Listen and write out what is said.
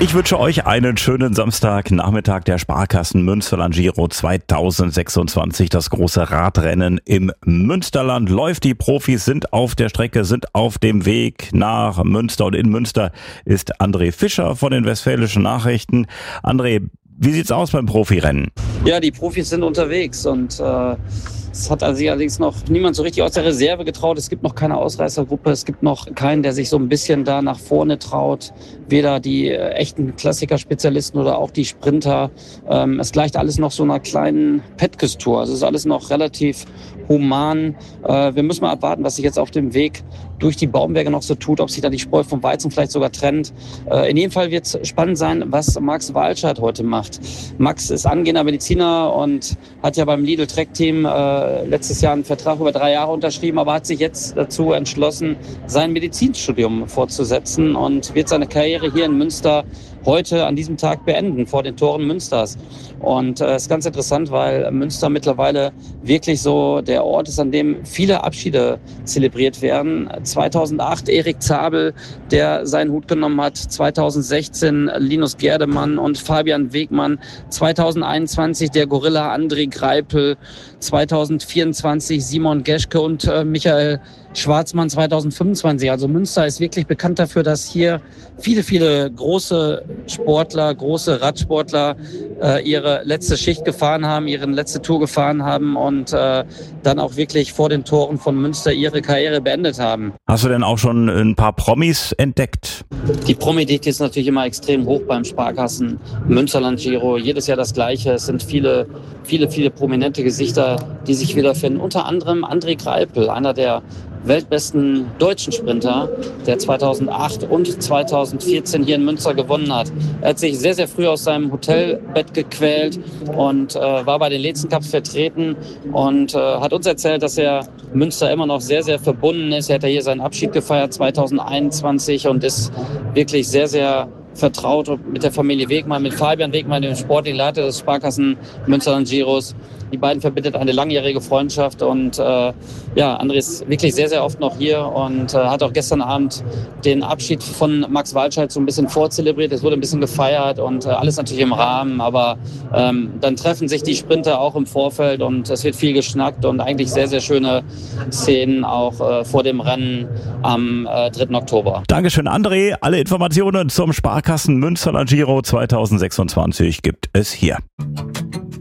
Ich wünsche euch einen schönen Samstagnachmittag. Der Sparkassen Münsterland Giro 2026. Das große Radrennen im Münsterland läuft. Die Profis sind auf der Strecke, sind auf dem Weg nach Münster. Und in Münster ist André Fischer von den Westfälischen Nachrichten. André, wie sieht's aus beim Profirennen? Ja, die Profis sind unterwegs und es hat also allerdings noch niemand so richtig aus der Reserve getraut. Es gibt noch keine Ausreißergruppe. Es gibt noch keinen, der sich so ein bisschen da nach vorne traut. Weder die echten Klassiker-Spezialisten oder auch die Sprinter. Es gleicht alles noch so einer kleinen Petges-Tour. Also es ist alles noch relativ human. Wir müssen mal abwarten, was sich jetzt auf dem Weg durch die Baumberge noch so tut, ob sich da die Spreu vom Weizen vielleicht sogar trennt. In jedem Fall wird es spannend sein, was Max Walscheid heute macht. Max ist angehender Mediziner und hat ja beim Lidl Trek Team letztes Jahr einen Vertrag über 3 Jahre unterschrieben, aber hat sich jetzt dazu entschlossen, sein Medizinstudium fortzusetzen und wird seine Karriere hier in Münster heute an diesem Tag beenden, vor den Toren Münsters. Und ist ganz interessant, weil Münster mittlerweile wirklich so der Ort ist, an dem viele Abschiede zelebriert werden. 2008 Erik Zabel, der seinen Hut genommen hat. 2016 Linus Gerdemann und Fabian Wegmann. 2021 der Gorilla André Greipel. 2024 Simon Geschke und Michael Schwarzmann 2025. Also Münster ist wirklich bekannt dafür, dass hier viele große Sportler, große Radsportler ihre letzte Schicht gefahren haben, ihre letzte Tour gefahren haben und dann auch wirklich vor den Toren von Münster ihre Karriere beendet haben. Hast du denn auch schon ein paar Promis entdeckt? Die Promi-Dichte ist natürlich immer extrem hoch beim Sparkassen Münsterland Giro. Jedes Jahr das Gleiche. Es sind viele prominente Gesichter, die sich wiederfinden. Unter anderem André Greipel, einer der weltbesten deutschen Sprinter, der 2008 und 2014 hier in Münster gewonnen hat. Er hat sich sehr früh aus seinem Hotelbett gequält und war bei den Letzen Cups vertreten und hat uns erzählt, dass er Münster immer noch sehr verbunden ist. Er hat ja hier seinen Abschied gefeiert 2021 und ist wirklich sehr vertraut mit der Familie Wegmann, mit Fabian Wegmann, dem sportlichen Leiter des Sparkassen Münsterland Giros. Die beiden verbindet eine langjährige Freundschaft und André ist wirklich sehr oft noch hier und hat auch gestern Abend den Abschied von Max Walscheid so ein bisschen vorzelebriert. Es wurde ein bisschen gefeiert und alles natürlich im Rahmen, aber dann treffen sich die Sprinter auch im Vorfeld und es wird viel geschnackt und eigentlich sehr schöne Szenen auch vor dem Rennen am 3. Oktober. Dankeschön, André. Alle Informationen zum Sparkassen Münsterland Giro 2026 gibt es hier.